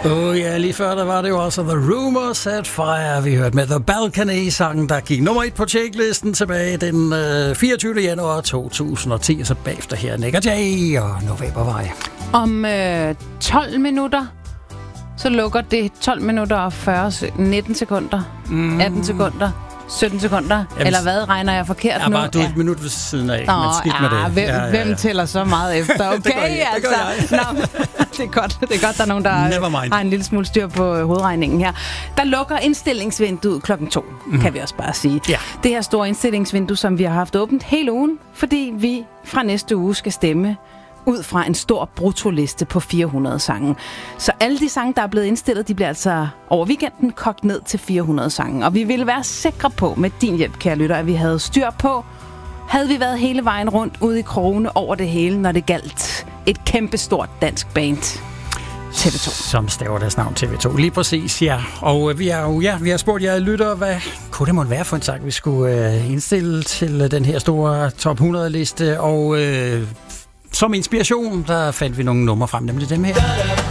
Ja, lige før der var det jo også The Rumors Set Fire. Vi hørte med The Balcony-sangen, der gik nummer 1 på checklisten tilbage den 24. januar 2010. Og så bagefter her Nick og Jay og Novembervej. Om 12 minutter, så lukker det 12 minutter og 19 sekunder, 18 sekunder. 17 sekunder, eller hvad regner jeg forkert nu? Ja, bare du er et minut ved siden af, men skidt med det. Hvem tæller så meget efter? Okay, det gør jeg. Det er godt, der er nogen, der har en lille smule styr på hovedregningen her. Der lukker indstillingsvinduet 2:00, kan vi også bare sige. Ja. Det her store indstillingsvindue, som vi har haft åbent hele ugen, fordi vi fra næste uge skal stemme ud fra en stor brutoliste på 400 sange. Så alle de sange, der er blevet indstillet, de bliver altså over weekenden kogt ned til 400 sange. Og vi ville være sikre på, med din hjælp, kære lytter, at vi havde styr på, havde vi været hele vejen rundt ude i krogene over det hele, når det galt et kæmpestort dansk band. TV2. Som staver deres navn TV2. Lige præcis, ja. Og vi har spurgt jer lyttere, hvad kunne det måtte være for en sang, vi skulle indstille til den her store top 100-liste. Og som inspiration, der fandt vi nogle numre frem, nemlig dem her.